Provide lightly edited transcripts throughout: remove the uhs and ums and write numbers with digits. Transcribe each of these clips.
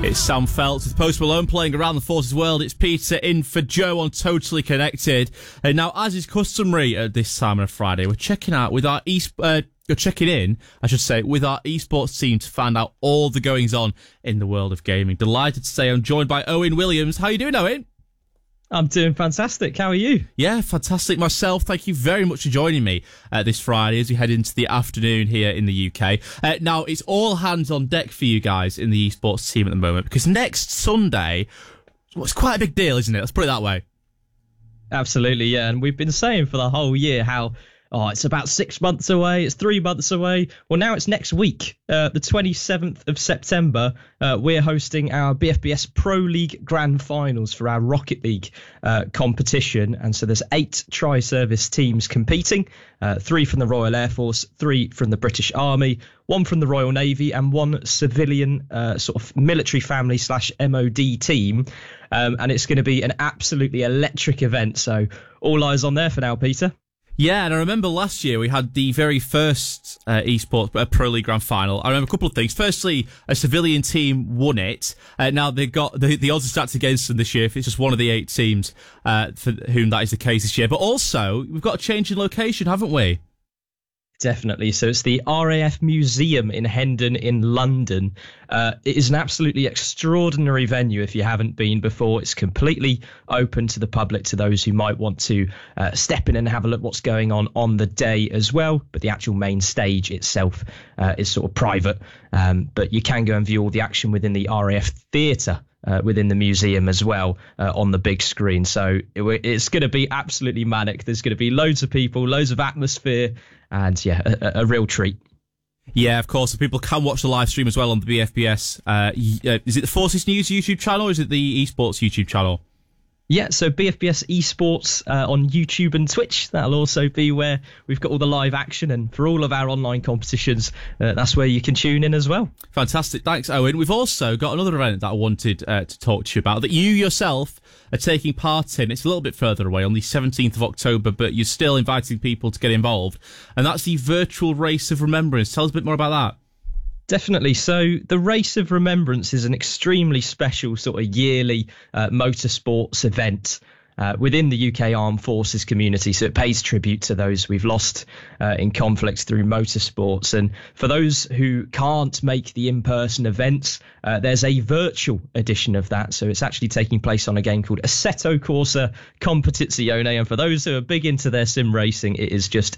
It's Sam Feltz with Post Malone playing Around the Forces World. It's Peter in for Joe on Totally Connected. And now, as is customary at this time on a Friday, we're checking out with our checking in, I should say, with our esports team to find out all the goings on in the world of gaming. Delighted to say I'm joined by Owen Williams. How you doing, Owen? I'm doing fantastic. How are you? Yeah, fantastic myself. Thank you very much for joining me this Friday as we head into the afternoon here in the UK. Now, it's all hands on deck for you guys in the esports team at the moment, because next Sunday, well, it's quite a big deal, isn't it? Let's put it that way. Absolutely, yeah. And we've been saying for the whole year how, it's about 6 months away, it's 3 months away. Well, now it's next week, the 27th of September. We're hosting our BFBS Pro League Grand Finals for our Rocket League competition. And so there's 8 tri-service teams competing, 3 from the Royal Air Force, 3 from the British Army, 1 from the Royal Navy and 1 civilian sort of military family / MOD team. And it's going to be an absolutely electric event. So all eyes on there for now, Peter. Yeah, and I remember last year we had the very first esports Pro League Grand Final. I remember a couple of things. Firstly, a civilian team won it. Now they've got the odds are stacked against them this year if it's just one of the 8 teams for whom that is the case this year. But also, we've got a change in location, haven't we? Definitely. So it's the RAF Museum in Hendon in London. It is an absolutely extraordinary venue if you haven't been before. It's completely open to the public, to those who might want to step in and have a look what's going on the day as well. But the actual main stage itself is sort of private. But you can go and view all the action within the RAF Theatre within the museum as well on the big screen. So it's going to be absolutely manic. There's going to be loads of people, loads of atmosphere, and yeah, a real treat. Yeah, of course. People can watch the live stream as well on the BFBS. Is it the Forces News YouTube channel or is it the esports YouTube channel? Yeah, so BFBS Esports on YouTube and Twitch. That'll also be where we've got all the live action, and for all of our online competitions, that's where you can tune in as well. Fantastic. Thanks, Owen. We've also got another event that I wanted to talk to you about that you yourself are taking part in. It's a little bit further away, on the 17th of October, but you're still inviting people to get involved, and that's the Virtual Race of Remembrance. Tell us a bit more about that. Definitely. So the Race of Remembrance is an extremely special sort of yearly motorsports event within the UK Armed Forces community. So it pays tribute to those we've lost in conflicts through motorsports. And for those who can't make the in-person events, there's a virtual edition of that. So it's actually taking place on a game called Assetto Corsa Competizione. And for those who are big into their sim racing, it is just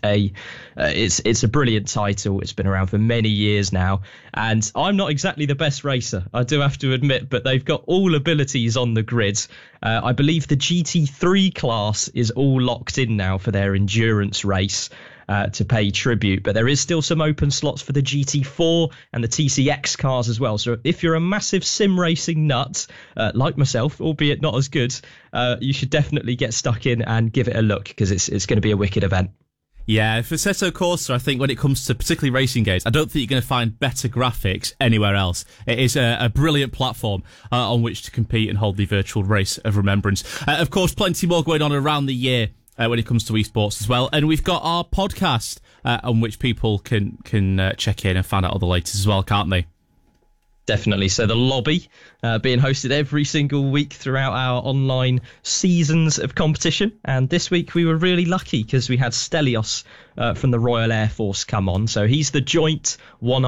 it's a brilliant title. It's been around for many years now. And I'm not exactly the best racer, I do have to admit, but they've got all abilities on the grid. I believe the GT3 class is all locked in now for their endurance race to pay tribute, but there is still some open slots for the GT4 and the TCX cars as well. So if you're a massive sim racing nut like myself, albeit not as good, you should definitely get stuck in and give it a look, because it's going to be a wicked event. Yeah, for Assetto Corsa, I think when it comes to particularly racing games, I don't think you're going to find better graphics anywhere else. It is a brilliant platform on which to compete and hold the Virtual Race of Remembrance. Of course, plenty more going on around the year when it comes to esports as well. And we've got our podcast on which people can check in and find out all the latest as well, can't they? Definitely. So the lobby being hosted every single week throughout our online seasons of competition. And this week we were really lucky because we had Stelios from the Royal Air Force come on. So he's the joint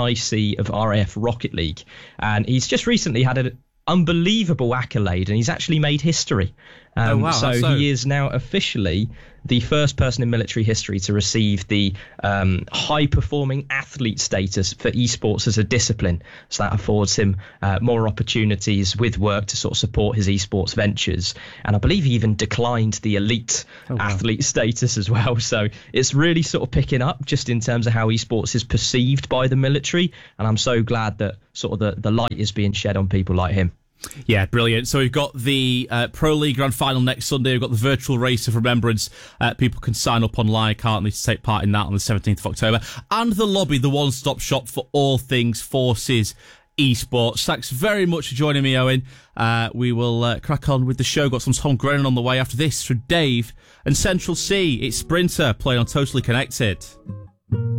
1IC of RAF Rocket League. And he's just recently had an unbelievable accolade, and he's actually made history. So he is now officially the first person in military history to receive the high-performing athlete status for esports as a discipline. So that affords him more opportunities with work to sort of support his esports ventures. And I believe he even declined the elite athlete status as well. So it's really sort of picking up just in terms of how esports is perceived by the military. And I'm so glad that sort of the light is being shed on people like him. Yeah, brilliant. So we've got the Pro League Grand Final next Sunday. We've got the Virtual Race of Remembrance. People can sign up online, can't they, to take part in that on the 17th of October. And the lobby, the one-stop shop for all things Forces esports. Thanks very much for joining me, Owen. We will crack on with the show. Got some Tom Grennan on the way after this from Dave and Central C. It's Sprinter playing on Totally Connected.